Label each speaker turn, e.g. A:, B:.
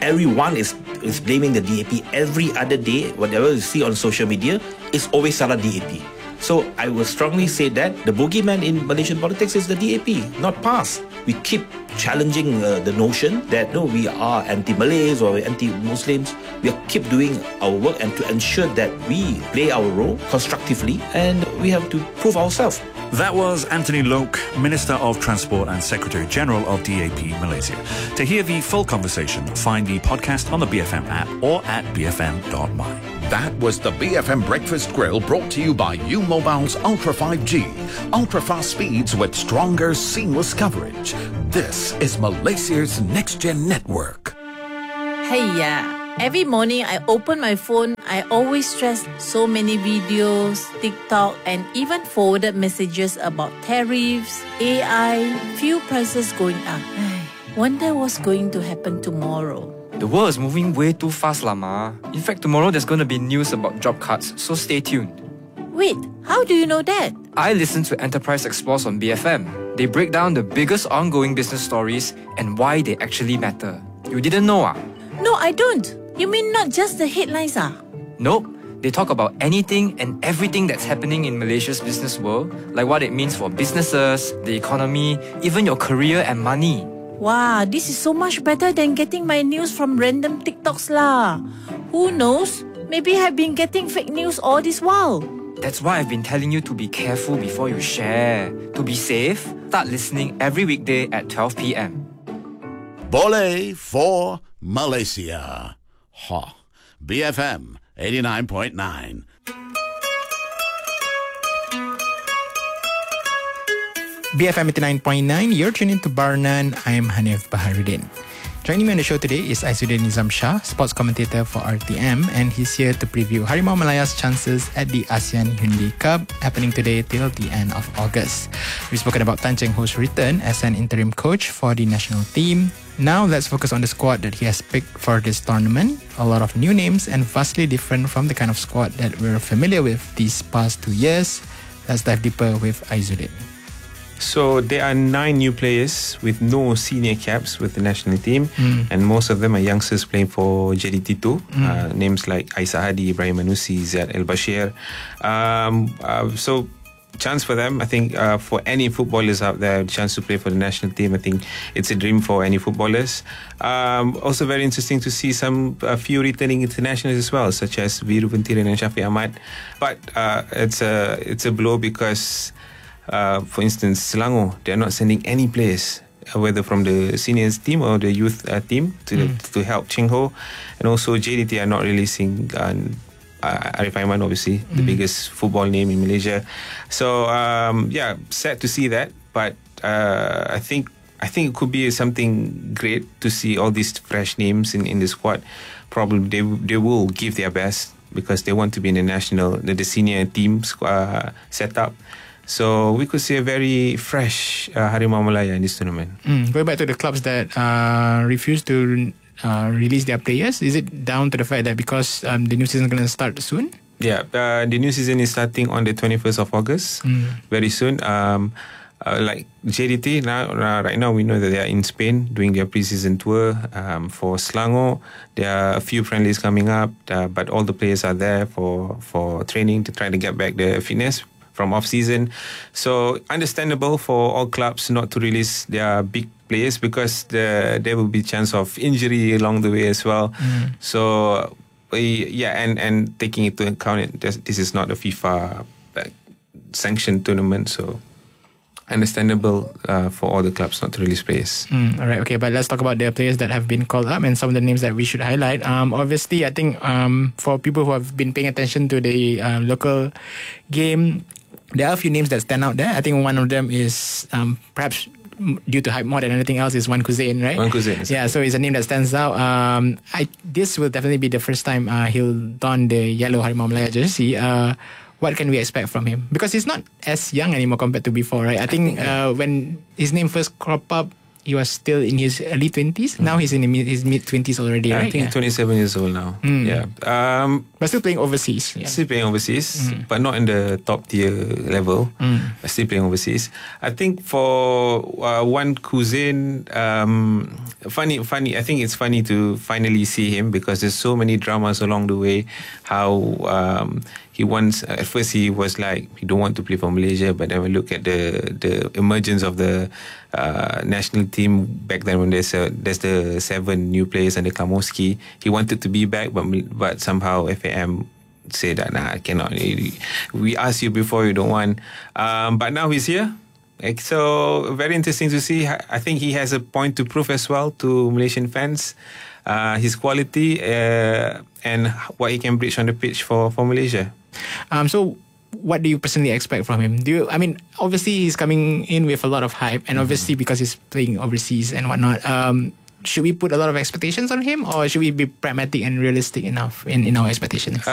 A: everyone is blaming the DAP. Every other day, whatever you see on social media, is always Salah DAP. So I will strongly say that the boogeyman in Malaysian politics is the DAP, not PAS. We keep challenging the notion that no, we are anti-Malays or anti-Muslims. We keep doing our work and to ensure that we play our role constructively, and we have to prove ourselves.
B: That was Anthony Loke, Minister of Transport and Secretary General of DAP Malaysia. To hear the full conversation, find the podcast on the BFM app or at bfm.my.
C: That was the BFM Breakfast Grill, brought to you by U-Mobile's Ultra 5G. Ultra-fast speeds with stronger, seamless coverage. This is Malaysia's next-gen network.
D: Hey, yeah. Every morning I open my phone, I always stress so many videos, TikTok, and even forwarded messages about tariffs, AI, fuel prices going up. Wonder what's going to happen tomorrow.
E: The world is moving way too fast, Lama. In fact, tomorrow there's going to be news about job cuts, so stay tuned.
D: Wait, how do you know that?
E: I listen to Enterprise Explores on BFM. They break down the biggest ongoing business stories and why they actually matter. You didn't know, ah?
D: No, I don't. You mean not just the headlines, ah?
E: Nope. They talk about anything and everything that's happening in Malaysia's business world, like what it means for businesses, the economy, even your career and money.
D: Wow, this is so much better than getting my news from random TikToks lah. Who knows? Maybe I've been getting fake news all this while.
E: That's why I've been telling you to be careful before you share. To be safe, start listening every weekday at 12 p.m.
C: Boleh for Malaysia. Ha. BFM 89.9.
F: BFM 89.9, you're tuning to Barnan. I'm Hanif Baharuddin. Joining me on the show today is Aizudin Nizam Shah, sports commentator for RTM, and he's here to preview Harimau Malaya's chances at the ASEAN Hyundai Cup, happening today till the end of August. We've spoken about Tan Cheng Ho's return as an interim coach for the national team. Now let's focus on the squad that he has picked for this tournament. A lot of new names and vastly different from the kind of squad that we're familiar with these past 2 years. Let's dive deeper with Aizudin.
G: So there are 9 new players with no senior caps with the national team, and most of them are youngsters playing for JDT2. Names like Aisa Hadi, Ibrahim Manusi, Ziad El Bashir. So chance for them. I think for any footballers out there, chance to play for the national team, I think it's a dream for any footballers. Also very interesting to see a few returning internationals as well, such as Viru Ventiran and Shafiq Ahmad. But it's a blow because for instance, Selangor, they're not sending any players, whether from the seniors team or the youth team to help Cheng Ho. And also JDT are not releasing Arif Aiman, obviously the biggest football name in Malaysia. So sad to see that, but I think it could be something great to see all these fresh names in the squad. Probably they will give their best because they want to be in the senior team setup. So we could see a very fresh Harimau Malaya in this tournament.
F: Going back to the clubs that refuse to release their players, is it down to the fact that because the new season is going to start soon?
G: Yeah, the new season is starting on the 21st of August, very soon. Like JDT, right now we know that they are in Spain doing their pre-season tour. For Selangor, there are a few friendlies coming up, but all the players are there for training to try to get back their fitness from off-season. So understandable for all clubs not to release their big players because there will be chance of injury along the way as well. So and taking into account this is not a FIFA sanctioned tournament, so understandable for all the clubs not to release players.
F: All right, okay, but let's talk about the players that have been called up and some of the names that we should highlight. Obviously, I think for people who have been paying attention to the local game, there are a few names that stand out there. I think one of them is perhaps due to hype more than anything else is Wan Kuzain, right?
G: Wan Kuzain.
F: Yeah, so it's a name that stands out. This will definitely be the first time he'll don the yellow Harimau Malaya jersey. What can we expect from him? Because he's not as young anymore compared to before, right? I think when his name first cropped up, he was still in his early 20s. Now he's in his mid 20s already, right?
G: I think 27 years old now. Yeah.
F: But still playing overseas. Yeah.
G: Still playing overseas, but not in the top tier level. Still playing overseas. I think for Wan Kuzin, funny. I think it's funny to finally see him because there's so many dramas along the way. How he wants. At first, he was like he don't want to play for Malaysia, but then we look at the emergence of the national team back then when there's the 7 new players under Klamoski. He wanted to be back, but somehow FAM say that I cannot. We asked you before, you don't want. But now he's here. So very interesting to see. I think he has a point to prove as well to Malaysian fans. His quality and what he can bridge on the pitch for Malaysia.
F: So what do you personally expect from him? Obviously he's coming in with a lot of hype, and obviously because he's playing overseas and whatnot, should we put a lot of expectations on him, or should we be pragmatic and realistic enough in our expectations?